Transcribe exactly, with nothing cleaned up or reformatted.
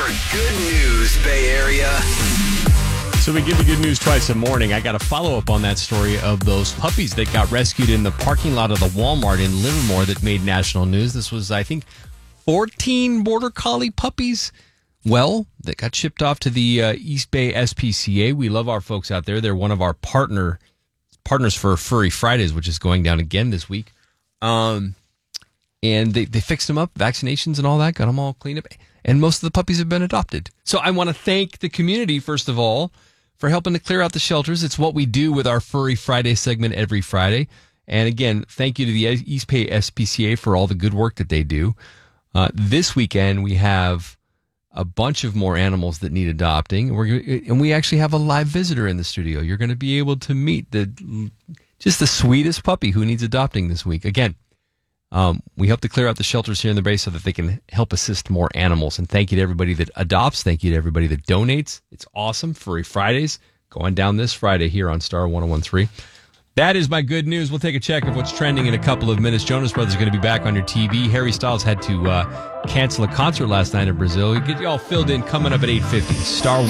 for good news, Bay Area. So we give you good news twice a morning. I got a follow-up on that story of those puppies that got rescued in the parking lot of the Walmart in Livermore that made national news. This was, I think, fourteen Border Collie puppies, well, that got shipped off to the uh, East Bay S P C A. We love our folks out there. They're one of our partner partners for Furry Fridays, which is going down again this week. Um, and they, they fixed them up, vaccinations and all that, got them all cleaned up. And most of the puppies have been adopted. So I want to thank the community, first of all, for helping to clear out the shelters. It's what we do with our Furry Friday segment every Friday. And again, thank you to the East Bay S P C A for all the good work that they do. Uh, this weekend, we have a bunch of more animals that need adopting. We're, and we actually have a live visitor in the studio. You're going to be able to meet the just the sweetest puppy who needs adopting this week. Again, um, we hope to clear out the shelters here in the Bay so that they can help assist more animals. And thank you to everybody that adopts. Thank you to everybody that donates. It's awesome. Furry Fridays going down this Friday here on Star one oh one point three. That is my good news. We'll take a check of what's trending in a couple of minutes. Jonas Brothers are going to be back on your T V. Harry Styles had to uh, cancel a concert last night in Brazil. We get you all filled in coming up at eight fifty. Star